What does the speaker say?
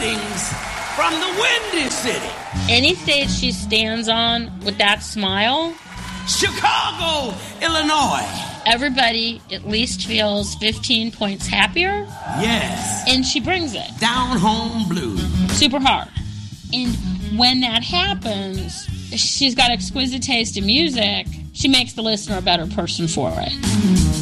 Greetings from the Windy City. Any stage she stands on with that smile, Chicago, Illinois. Everybody at least feels 15 points happier. Yes. And she brings it. Down home blues. Super hard. And when that happens, she's got exquisite taste in music. She makes the listener a better person for it.